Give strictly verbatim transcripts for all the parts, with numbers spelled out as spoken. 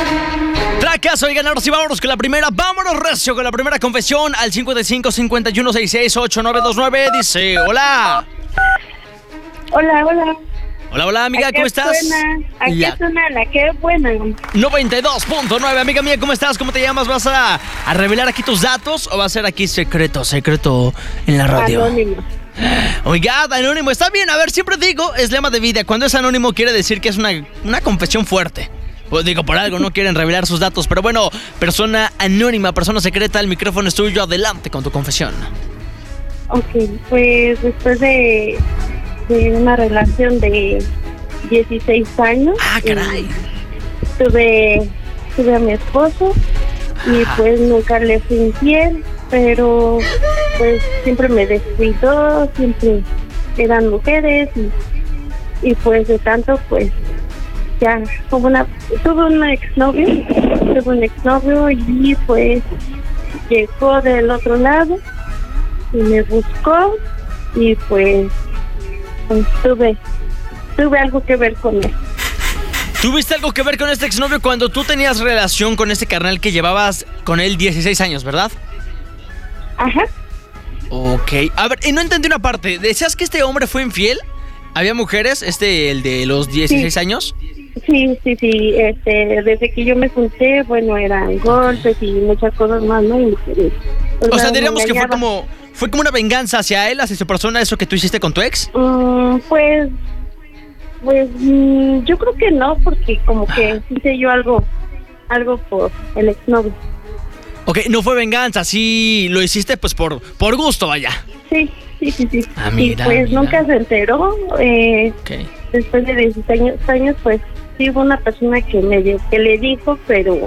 Tracaso y ganadores y vámonos con la primera. Vámonos recio con la primera confesión al cincuenta y cinco, cincuenta y uno, sesenta y seis, ochenta y nueve veintinueve. Dice, hola. Hola, hola. Hola, hola, amiga, ¿A ¿cómo qué estás? Suena? ¿A La- qué suena la que buena? noventa y dos punto nueve, amiga mía, ¿cómo estás? ¿Cómo te llamas? ¿Vas a, a revelar aquí tus datos o va a ser aquí secreto, secreto en la radio? Anónimo. Oiga, anónimo, está bien. A ver, siempre digo, es lema de vida. Cuando es anónimo quiere decir que es una, una confesión fuerte. Pues digo, por algo no quieren revelar sus datos. Pero bueno, persona anónima, persona secreta, el micrófono es tuyo. Adelante con tu confesión. Ok, pues después de, de una relación de dieciséis años. Ah, caray. eh, tuve, tuve a mi esposo y Ajá. pues nunca le fui infiel, pero pues siempre me descuidó, siempre eran mujeres y, y pues de tanto pues ya como una tuve un exnovio, tuve un exnovio y pues llegó del otro lado y me buscó y pues, pues tuve tuve algo que ver con él. ¿Tuviste algo que ver con este exnovio cuando tú tenías relación con ese carnal que llevabas con él dieciséis años, verdad? Ajá. Ok. A ver, y no entendí una parte. ¿Decías que este hombre fue infiel? ¿Había mujeres? ¿Este, el de los dieciséis Sí. años? Sí, sí, sí, este, desde que yo me junté, bueno, eran golpes y muchas cosas más, ¿no? Y, y, O sea, me diríamos que fue engañaba. como fue como una venganza hacia él, hacia su persona, eso que tú hiciste con tu ex. Mm, pues, pues, mm, yo creo que no, porque como que hice yo algo, algo por el exnovio. Ok, no fue venganza, sí lo hiciste pues por, por gusto, vaya. Sí, sí, sí, sí. Ah, mira, y pues mira. nunca se enteró, eh, Ok. después de dieciséis años, años, pues, sí hubo una persona que me dio- que le dijo, pero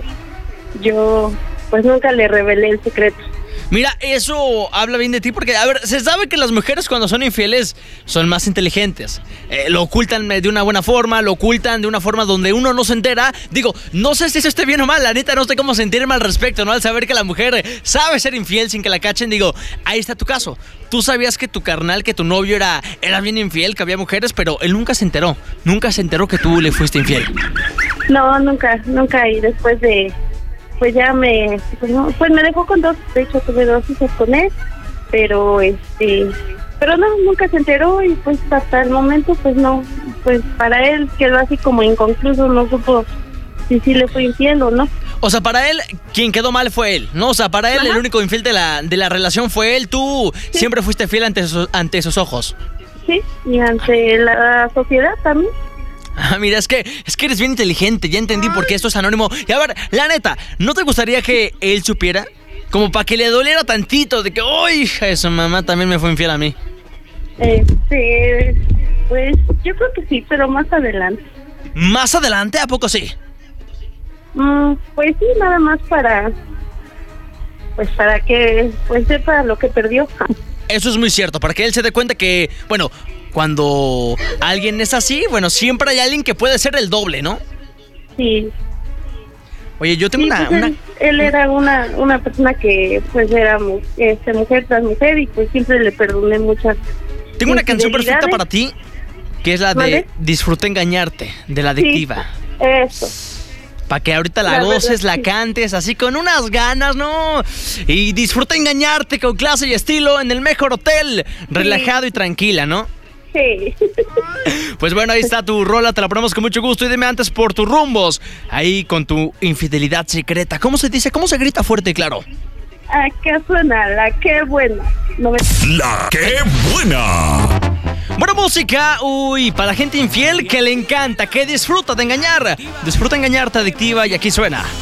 yo, pues, nunca le revelé el secreto. Mira, eso habla bien de ti porque, a ver, se sabe que las mujeres cuando son infieles son más inteligentes. Eh, lo ocultan de una buena forma, lo ocultan de una forma donde uno no se entera. Digo, no sé si eso esté bien o mal, la neta no sé cómo sentirme al respecto, ¿no? Al saber que la mujer sabe ser infiel sin que la cachen, digo, ahí está tu caso. Tú sabías que tu carnal, que tu novio era, era bien infiel, que había mujeres, pero él nunca se enteró. Nunca se enteró que tú le fuiste infiel. No, nunca, nunca, y después de, pues ya me, pues, no, pues me dejó con dos, de hecho tuve dos hijos con él, pero este, pero no, nunca se enteró y pues hasta el momento pues no, pues para él quedó así como inconcluso, no supo si sí le fue infiel o no. O sea, para él, quien quedó mal fue él, ¿no? O sea, para él Ajá. el único infiel de la, de la relación fue él. Tú Sí. siempre fuiste fiel ante sus, ante sus ojos. Sí, y ante la sociedad también. Ah, mira, es que, es que eres bien inteligente, ya entendí por qué esto es anónimo. Y a ver, la neta, ¿no te gustaría que él supiera? Como para que le doliera tantito de que, ¡ay, hija de su mamá también me fue infiel a mí! Este, pues yo creo que sí, pero más adelante. ¿Más adelante? ¿A poco sí? Mm, pues sí, nada más para, pues para que pues sepa lo que perdió. Eso es muy cierto, para que él se dé cuenta que, bueno, cuando alguien es así, bueno, siempre hay alguien que puede ser el doble, ¿no? Sí, Oye, yo tengo sí, una... pues una... él, él era una una persona que pues era mu- este, mujer tras mujer y pues siempre le perdoné muchas. Tengo una canción perfecta infidelidades. para ti, que es la de ¿Vale? Disfruta engañarte, de la Sí, adictiva. eso. Para que ahorita la, La verdad, goces, la sí. cantes, así con unas ganas, ¿no? Y disfruta engañarte con clase y estilo en el mejor hotel, relajado y tranquila, ¿no? Sí. Pues bueno, ahí está tu rola, te la ponemos con mucho gusto. Y dime antes por tus rumbos, ahí con tu infidelidad secreta. ¿Cómo se dice? ¿Cómo se grita fuerte y claro? ¿A qué suena? La qué buena. No me... La que buena. Buena música, uy, para la gente infiel que le encanta, que disfruta de engañar. Disfruta engañarte, adictiva, y aquí suena.